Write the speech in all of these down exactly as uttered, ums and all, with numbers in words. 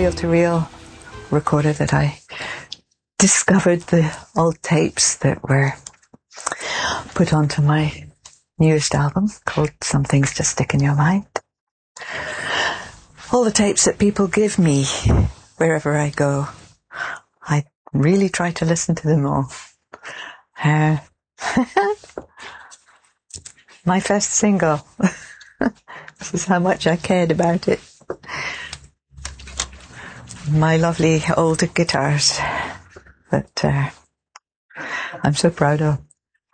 reel-to-reel recorder that I discovered the old tapes that were put onto my newest album called Some Things Just Stick in Your Mind. All the tapes that people give me wherever I go, I really try to listen to them all. Uh, my first single. This is how much I cared about it. My lovely old guitars that uh, I'm so proud of.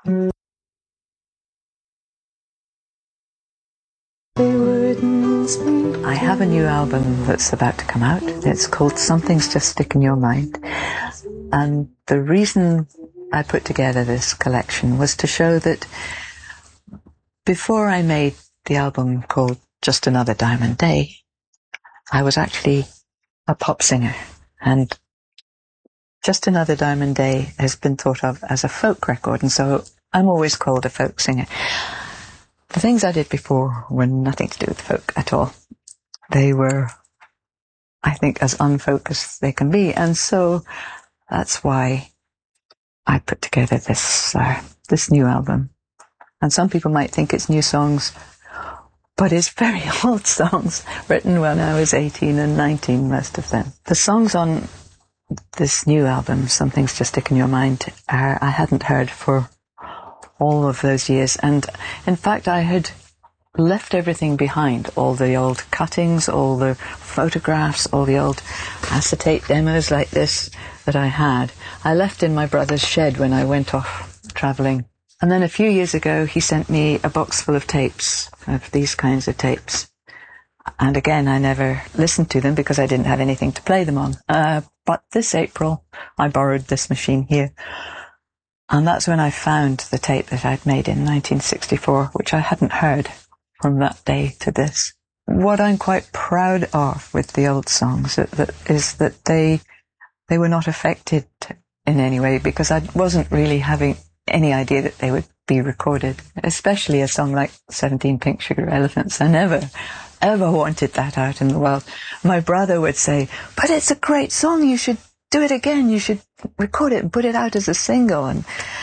I have a new album that's about to come out. It's called Some Things Just Stick in Your Mind. And the reason I put together this collection was to show that before I made the album called Just Another Diamond Day, I was actually a pop singer. And Just Another Diamond Day has been thought of as a folk record, and so I'm always called a folk singer. The things I did before were nothing to do with folk at all. They were, I think, as unfolk as they can be, and so that's why I put together this uh, this new album. And some people might think it's new songs, but it's very old songs written when I was eighteen and nineteen, most of them. The songs on this new album, Some Things Just Stick in Your Mind, are, I hadn't heard for all of those years, and in fact I had left everything behind, all the old cuttings, all the photographs, all the old acetate demos like this that I had. I left in my brother's shed when I went off travelling. And then a few years ago he sent me a box full of tapes, of these kinds of tapes. And again, I never listened to them because I didn't have anything to play them on. Uh, but this April I borrowed this machine here. And that's when I found the tape that I'd made in nineteen sixty-four, which I hadn't heard from that day to this. What I'm quite proud of with the old songs that, that is that they they were not affected in any way, because I wasn't really having any idea that they would be recorded, especially a song like seventeen Pink Sugar Elephants. I never, ever wanted that out in the world. My brother would say, but it's a great song, you should do it again, you should record it and put it out as a single. And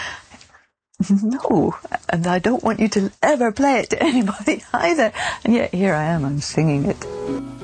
no, and I don't want you to ever play it to anybody either. And yet here I am, I'm singing it.